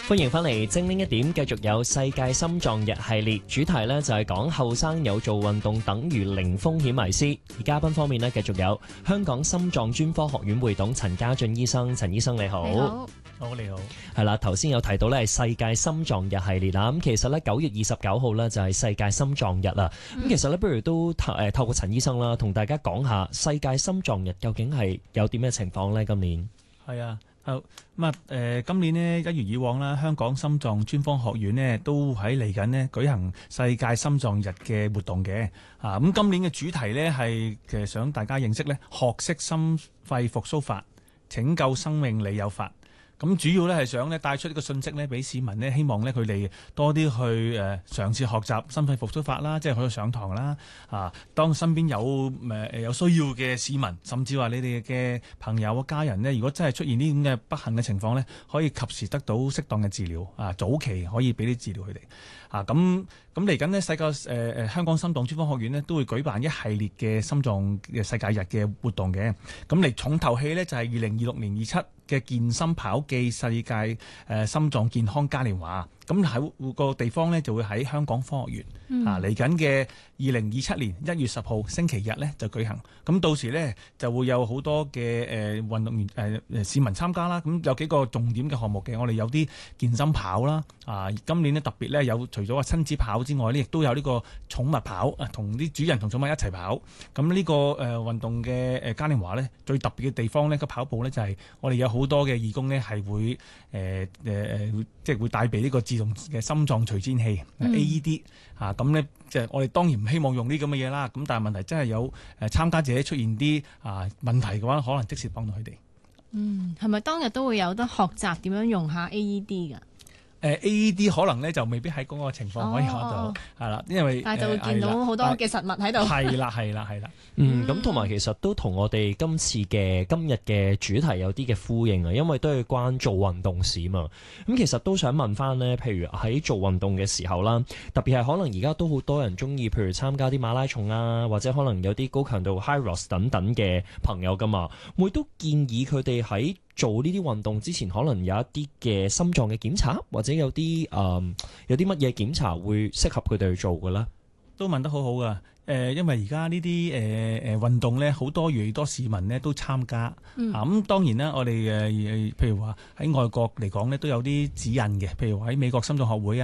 歡迎翻嚟精靈一點，繼續有世界心臟日系列，主題呢就係講後生有做運動等於零風險迷思。而嘉賓方面呢，繼續有香港心臟專科學院會董陳家俊醫生。陳醫生你好。 你好。係啦，頭先有提到呢係世界心臟日系列啦。咁其實呢9月29號呢就係世界心臟日啦。咁其實呢，不如都透過陳醫生啦，同大家講下世界心臟日究竟係有啲咩情況呢？今年係啊。好咁啊！今年呢，一如以往啦，香港心臟專科學院呢都喺嚟緊呢舉行世界心臟日嘅活動嘅。咁今年嘅主題呢係其實想大家認識呢，學識心肺復甦法，拯救生命理有法。咁主要咧係想咧帶出呢個信息咧，俾市民咧，希望咧佢哋多啲去嘗試學習心肺復甦法啦，即係去上堂啦。當身邊有需要嘅市民，甚至話你哋嘅朋友、家人呢，如果真係出現呢咁嘅不幸嘅情況咧，可以及時得到適當嘅治療。早期可以俾啲治療佢哋。咁嚟緊呢，香港心臟專科學院呢都會舉辦一系列嘅心臟嘅世界日嘅活動嘅。咁嚟重頭戲呢，就係2026年27嘅健心跑暨世界心臟健康嘉年華。咁喺個地方呢，就會喺香港科學園。嚟緊嘅2027年1月10號星期日呢，就舉行。咁到時呢，就會有好多嘅運動員市民參加啦。咁有幾個重點嘅項目嘅，我哋有啲健心跑啦。今年呢，特別呢，有除咗話親子跑之外呢，亦都有呢個寵物跑，同啲主人同寵物一齊跑。咁呢個運動嘅嘉年華呢，最特別嘅地方呢，個跑步呢，就係我哋有好多嘅義工呢，係會即係會帶備呢個自動嘅心臟除顫器 AED。咁呢，即係我哋當然唔希望用呢咁嘅嘢啦。咁但係問題真係有參加者出現啲問題嘅話，可能即時幫到佢哋。 係咪當日都會有得學習點樣用下 AED 㗎 ？AED 可能咧就未必喺嗰個情況可以學到，係啦，因為但係就會見到好多嘅實物喺度。 係啦。 咁同埋其實都同我哋今日嘅主題有啲嘅呼應啊，因為都係關做運動事嘛。咁其實都想問翻呢，譬如喺做運動嘅時候啦，特別係可能而家都好多人中意，譬如參加啲馬拉松啊，或者可能有啲高強度 HYROX 等等嘅朋友噶嘛，會都建議佢哋喺做呢啲運動之前，可能有一啲嘅心臟嘅檢查，或者有啲乜嘢檢查會適合佢哋去做嘅咧？ 都問得好好噶。因為而家呢啲運動咧，好多越嚟越多市民咧都參加。咁當然啦，我哋譬如話喺外國嚟講咧，都有啲指引嘅。譬如話喺美國心臟學會